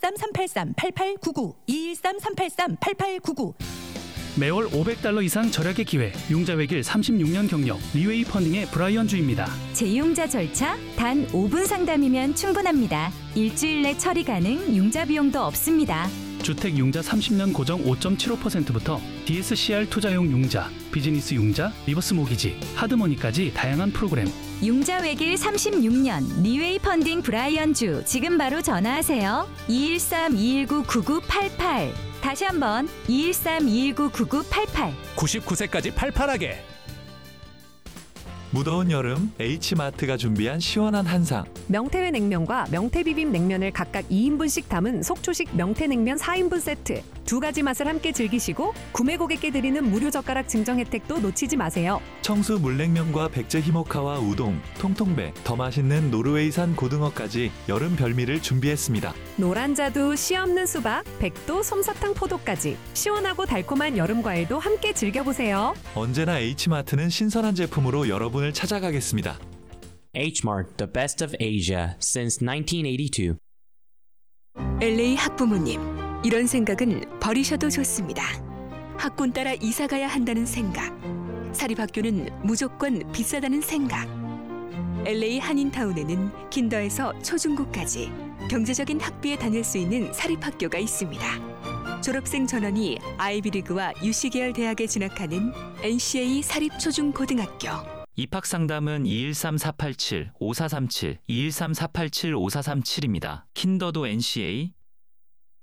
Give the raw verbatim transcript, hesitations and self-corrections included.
이일삼 삼팔삼 팔팔구구 이일삼 삼팔삼 팔팔구구. 매월 오백 달러 이상 절약의 기회, 융자외길 삼십육 년 경력, 리웨이 펀딩의 브라이언 주입니다. 재융자 절차 단 오 분 상담이면 충분합니다. 일주일 내 처리 가능, 융자 비용도 없습니다. 주택 융자 삼십 년 고정 오 점 칠오 퍼센트부터 디에스씨알 투자용 융자, 비즈니스 융자, 리버스 모기지, 하드머니까지 다양한 프로그램. 융자 외길 삼십육 년 리웨이 펀딩 브라이언 주, 지금 바로 전화하세요. 이일삼 이일구 구구팔팔. 다시 한번 이일삼 이일구 구구팔팔. 구십구 세까지 팔팔하게. 무더운 여름 H마트가 준비한 시원한 한상. 명태회 냉면과 명태비빔 냉면을 각각 이 인분씩 담은 속초식 명태냉면 사 인분 세트. 두 가지 맛을 함께 즐기시고 구매 고객께 드리는 무료 젓가락 증정 혜택도 놓치지 마세요. 청수 물냉면과 백제 히모카와 우동, 통통배, 더 맛있는 노르웨이산 고등어까지 여름 별미를 준비했습니다. 노란 자두, 씨 없는 수박, 백도, 솜사탕 포도까지 시원하고 달콤한 여름 과일도 함께 즐겨보세요. 언제나 H마트는 신선한 제품으로 여러분을 찾아가겠습니다. H-Mart, the best of Asia since nineteen eighty-two. 엘에이 학부모님, 이런 생각은 버리셔도 좋습니다. 학군 따라 이사 가야 한다는 생각, 사립학교는 무조건 비싸다는 생각. 엘에이 한인타운에는 킨더에서 초중고까지 경제적인 학비에 다닐 수 있는 사립학교가 있습니다. 졸업생 전원이 아이비리그와 유씨 계열 대학에 진학하는 엔씨에이 사립초중고등학교. 입학 상담은 이일삼 사팔칠 오사삼칠, 이일삼 사팔칠 오사삼칠입니다. 킨더도 엔씨에이,